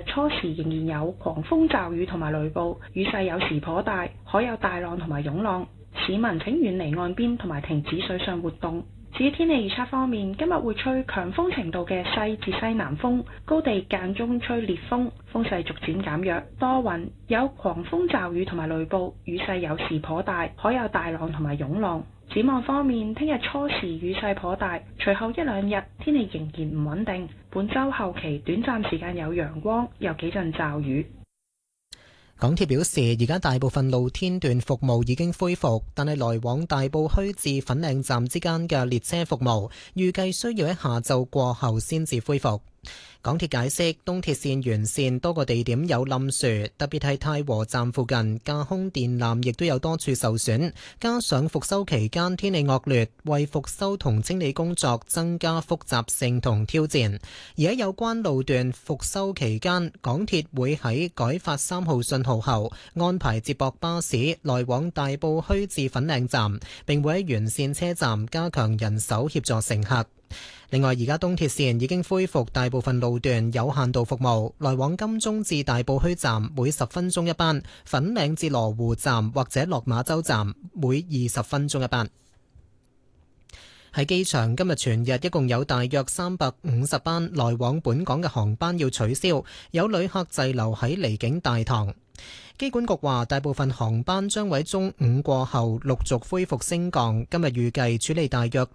初時仍然有狂風驟雨同埋雷暴，雨勢有時頗大，海有大浪同埋湧浪，市民請遠離岸邊同埋停止水上活動。至於天氣預測方面，今日會吹強風程度嘅西至西南風，高地間中吹烈風，風勢逐漸減弱，多雲，有狂風驟雨同埋雷暴，雨勢有時頗大，海有大浪同埋湧浪。展望方面，聽日初時雨勢頗大，隨後一兩日天氣仍然唔穩定。本週後期短暫時間有陽光，有幾陣驟雨。 港鐵表示，而家大部分露天段服務已經恢復，但係來往大埔墟至粉嶺站之間嘅列車服務，預計需要喺下晝過後先至恢復。港鐵解釋，東鐵線沿線多個地點有冧樹，特別係太和站附近架空電纜亦都有多處受損，加上復修期間天氣惡劣，為復修同清理工作增加複雜性同挑戰。而喺有關路段復修期間，港鐵會喺改發3號信號後安排接駁巴士來往大埔墟至粉嶺站，並會喺沿線車站加強人手協助乘客。另外，而家東鐵線已經恢復大部分路段有限度服務，來往金鐘至大埔墟站每10分鐘一班，粉嶺至羅湖站或者落馬洲站每20分鐘一班。喺機場，今日全日一共有大約350班來往本港嘅航班要取消，有旅客滯留喺離境大堂。機管局話，大部分航班將喺中午過後陸續恢復升降。今日預計處理大約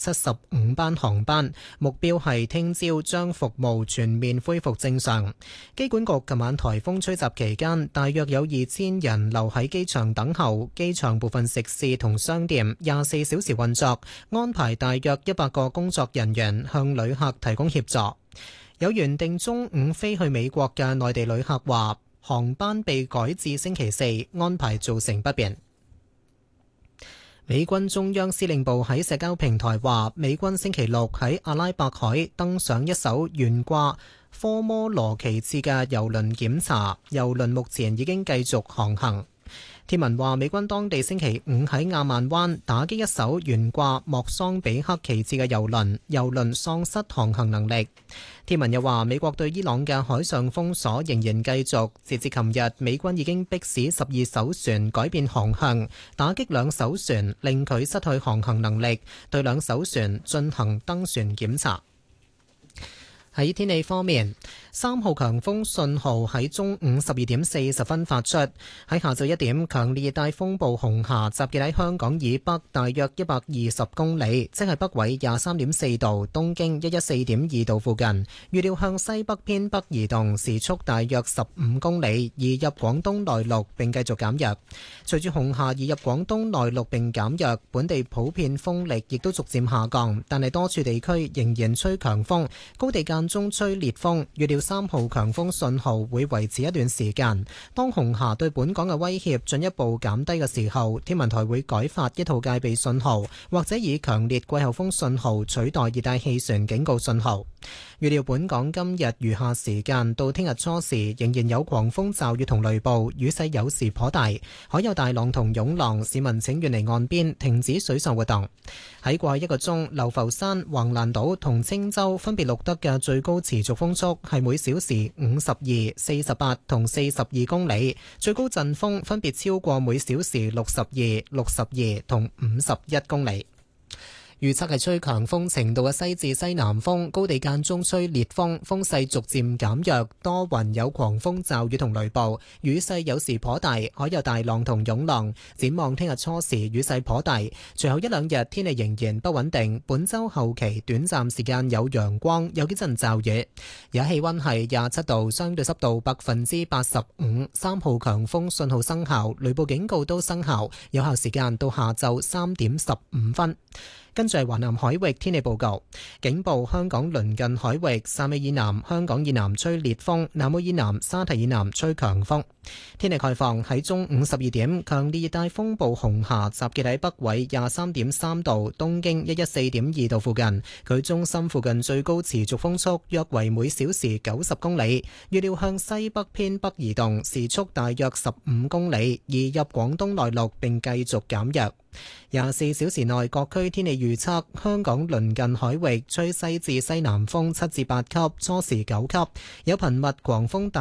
675班航班，目標係聽朝將服務全面恢復正常。機管局琴晚颱風吹襲期間，大約有2000人留喺機場等候。機場部分食肆同商店24小時運作，安排大約100個工作人員向旅客提供協助。有原定中午飛去美國嘅內地旅客話，航班被改至星期4，安排造成不便。美軍中央司令部喺社交平台話，美軍星期六喺阿拉伯海登上一艘懸掛科摩羅旗幟嘅郵輪檢查，郵輪目前已經繼續航行。貼文話，美軍當地星期5喺亞曼灣打擊一艘懸掛莫桑比克旗幟嘅郵輪，郵輪喪失航行能力。貼文又話，美國對伊朗嘅海上封鎖仍然繼續，截至琴日，美軍已經迫使12艘船改變航向，打擊2艘船，令佢失去航行能力，對2艘船進行登船檢查。喺天氣方面，3號強風信號喺中午12點40分發出。喺下晝1點，強烈熱帶風暴紅霞集結喺香港以北大約120公里，即係北緯23.4度、東經114.2度附近。預料向西北偏北移動，時速大約15公里，移入廣東內陸並繼續減弱。隨住紅霞移入廣東內陸並減弱，本地普遍風力亦都逐漸下降，但係多處地區仍然吹強風，高地間中吹烈風，預料3號強風信號會維持一段時間。當紅霞對本港嘅威脅進一步減低嘅時候，天文台會改發一套戒備信號，或者以強烈季候風信號取代熱帶氣旋警告信號。預料本港今日餘下時間到聽日初時仍然有狂風驟雨同雷暴，雨勢有時頗大，海有大浪同湧浪，市民請遠離岸邊，停止水上活動。喺過去1個鐘，流浮山、橫瀾島同青洲分別錄得嘅最高持續風速係每小時52、48同42公里，最高陣風分別超過每小時62、62同51公里。預測係吹強風程度嘅西至西南風，高地間中吹烈風，風勢逐漸減弱，多雲有狂風驟雨同雷暴，雨勢有時頗大，海有大浪同湧浪。展望聽日初時雨勢頗大，隨後一兩日天氣仍然不穩定。本週後期短暫時間有陽光，有幾陣驟雨。而家氣溫係27度，相對濕度85%，3號強風信號生效，雷暴警告都生效，有效時間到下晝3點15分。跟住係華南海域天氣報告，警報香港鄰近海域汕尾以南、香港以南吹烈風，南澳以南、沙堤以南吹強風。天氣概況，喺中午12點，強烈熱帶風暴紅霞集結喺北緯23.3度、東經114.2度附近，佢中心附近最高持續風速約為每小時90公里，預料向西北偏北移動，時速大約15公里，移入廣東內陸並繼續減弱。24小時內各區天氣預測，香港鄰近海域吹西至西南風7至8級，初時9級，有頻密狂風